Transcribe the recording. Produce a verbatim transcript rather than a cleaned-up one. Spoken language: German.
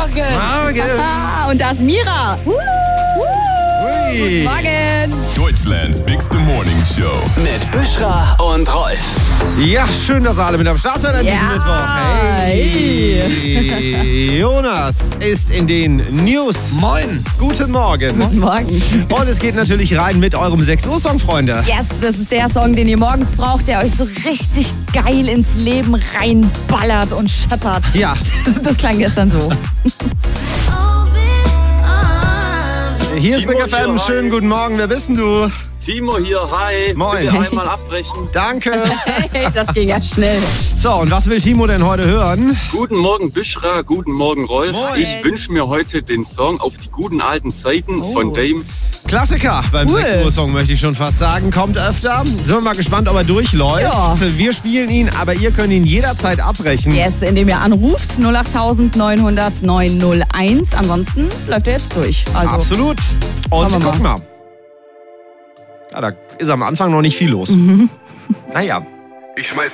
Morgen. Morgen. Ah, und da ist Mira. Ui. Guten Morgen. Deutschlands bigste Morning Show. Mit Büschra und Rolf. Ja, schön, dass ihr alle mit am Start seid an Ja. diesem Mittwoch. Hey. Jonas ist in den News. Moin. Guten Morgen. Guten Morgen. Und es geht natürlich rein mit eurem sechs Uhr Song, Freunde. Yes, das ist der Song, den ihr morgens braucht, der euch so richtig geil ins Leben reinballert und scheppert. Ja. Das klang gestern so. Hier ist Timo Big F M. hier, Schönen hi. guten Morgen. Wer bist denn du? Timo hier, hi. Moin. Bitte einmal abbrechen. Danke. Hey, das ging ja schnell. So, und was will Timo denn heute hören? Guten Morgen, Büschra. Guten Morgen, Rolf. Moin. Ich wünsche mir heute den Song Auf die guten alten Zeiten Oh. von Dame. Klassiker beim Cool. sechs Uhr Song, möchte ich schon fast sagen. Kommt öfter. Sind wir mal gespannt, ob er durchläuft. Ja. Wir spielen ihn, aber ihr könnt ihn jederzeit abbrechen. Yes, indem ihr anruft null acht neun null null neun null eins. Ansonsten läuft er jetzt durch. Also, Absolut. Und Schauen wir guck mal. Ja, da ist am Anfang noch nicht viel los. Naja. Ich schmeiß